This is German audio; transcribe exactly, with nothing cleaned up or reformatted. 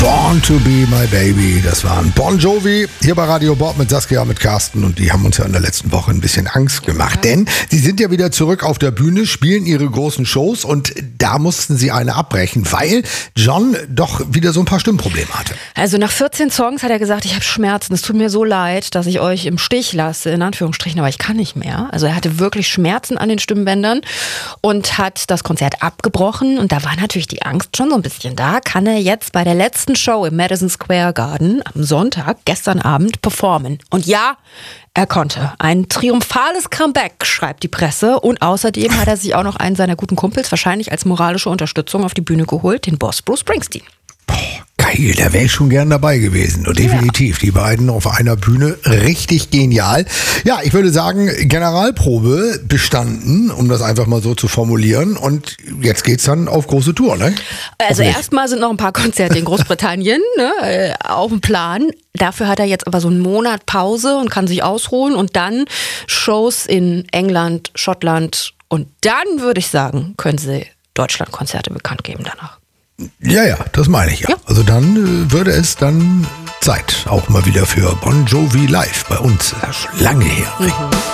Born to be my baby. Das waren Bon Jovi hier bei Radio Bob mit Saskia, mit Carsten, und die haben uns ja in der letzten Woche ein bisschen Angst gemacht, denn sie sind ja wieder zurück auf der Bühne, spielen ihre großen Shows und da mussten sie eine abbrechen, weil John doch wieder so ein paar Stimmprobleme hatte. Also nach vierzehn Songs hat er gesagt, ich habe Schmerzen, es tut mir so leid, dass ich euch im Stich lasse, in Anführungsstrichen, aber ich kann nicht mehr. Also er hatte wirklich Schmerzen an den Stimmbändern und hat das Konzert abgebrochen und da war natürlich die Angst schon so ein bisschen da. Kann er jetzt bei der letzten Show im Madison Square Garden am Sonntag, gestern Abend, performen? Und ja, er konnte. Ein triumphales Comeback, schreibt die Presse. Und außerdem hat er sich auch noch einen seiner guten Kumpels wahrscheinlich als moralische Unterstützung auf die Bühne geholt, den Boss Bruce Springsteen. Geil, da wäre ich schon gern dabei gewesen. Und definitiv, ja. Die beiden auf einer Bühne, richtig genial. Ja, ich würde sagen, Generalprobe bestanden, um das einfach mal so zu formulieren. Und jetzt geht's dann auf große Tour, ne? Also erstmal sind noch ein paar Konzerte in Großbritannien ne, auf dem Plan. Dafür hat er jetzt aber so einen Monat Pause und kann sich ausruhen. Und dann Shows in England, Schottland. Und dann, würde ich sagen, können sie Deutschlandkonzerte bekannt geben danach. Ja, ja, das meine ich ja. ja. Also dann äh, würde es dann Zeit auch mal wieder für Bon Jovi live bei uns. Das ist schon lange her. Mhm.